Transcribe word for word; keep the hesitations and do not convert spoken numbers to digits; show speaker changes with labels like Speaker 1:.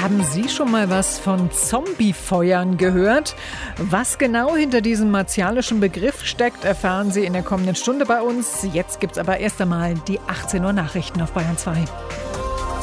Speaker 1: Haben Sie schon mal was von Zombiefeuern gehört? Was genau hinter diesem martialischen Begriff steckt, erfahren Sie in der kommenden Stunde bei uns. Jetzt gibt's aber erst einmal die achtzehn Uhr Nachrichten auf Bayern zwei.